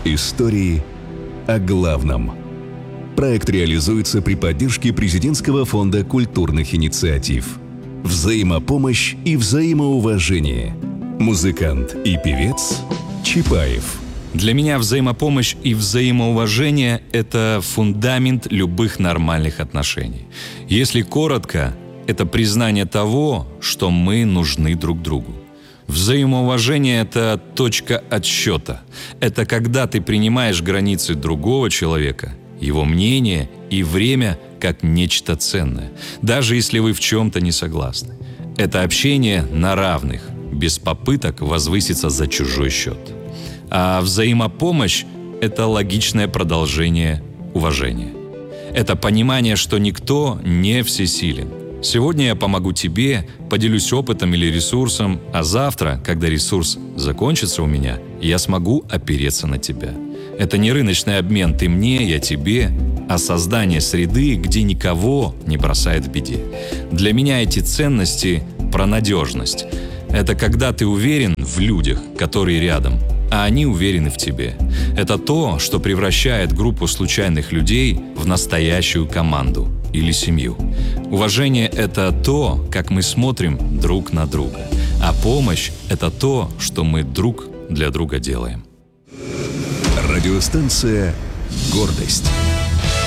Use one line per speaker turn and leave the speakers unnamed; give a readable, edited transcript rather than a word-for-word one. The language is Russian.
Истории о главном. Проект реализуется при поддержке Президентского фонда культурных инициатив. Взаимопомощь и взаимоуважение. Музыкант и певец Чапаев.
Для меня взаимопомощь и взаимоуважение – это фундамент любых нормальных отношений. Если коротко, это признание того, что мы нужны друг другу. Взаимоуважение – это точка отсчета. Это когда ты принимаешь границы другого человека, его мнение и время как нечто ценное, даже если вы в чем-то не согласны. Это общение на равных, без попыток возвыситься за чужой счет. А взаимопомощь – это логичное продолжение уважения. Это понимание, что никто не всесилен. Сегодня я помогу тебе, поделюсь опытом или ресурсом, а завтра, когда ресурс закончится у меня, я смогу опереться на тебя. Это не рыночный обмен «ты мне, я тебе», а создание среды, где никого не бросает в беде. Для меня эти ценности про надежность. Это когда ты уверен в людях, которые рядом, а они уверены в тебе. Это то, что превращает группу случайных людей в настоящую команду или семью. Уважение – это то, как мы смотрим друг на друга. А помощь – это то, что мы друг для друга делаем.
Радиостанция «Гордость».